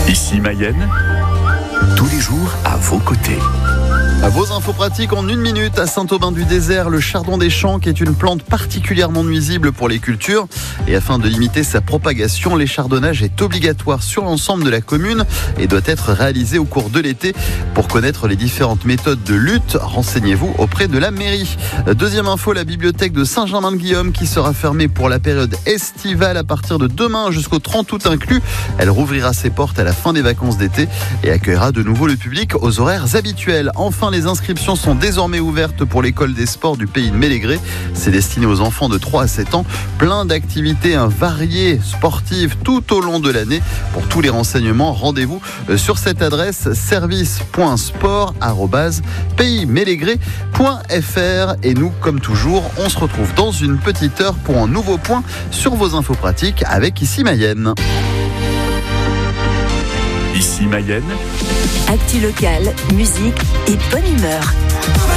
Ici Mayenne, tous les jours à vos côtés. À vos infos pratiques en 1 minute à Saint-Aubin-du-Désert, le chardon des champs qui est une plante particulièrement nuisible pour les cultures. Et afin de limiter sa propagation, l'échardonnage est obligatoire sur l'ensemble de la commune et doit être réalisé au cours de l'été. Pour connaître les différentes méthodes de lutte, renseignez-vous auprès de la mairie. Deuxième info, la bibliothèque de Saint-Germain-de-Guillaume qui sera fermée pour la période estivale à partir de demain jusqu'au 30 août inclus. Elle rouvrira ses portes à la fin des vacances d'été et accueillera de nouveau le public aux horaires habituels. Enfin, les inscriptions sont désormais ouvertes pour l'école des sports du pays de Mélégré. C'est destiné aux enfants de 3 à 7 ans. Plein d'activités variées sportives tout au long de l'année. Pour tous les renseignements, rendez-vous sur cette adresse service.sport@paysmélégré.fr. Et nous, comme toujours, on se retrouve dans une petite heure pour un nouveau point sur vos infos pratiques avec Ici Mayenne. Ici Mayenne, Actu locale, musique et bonne humeur.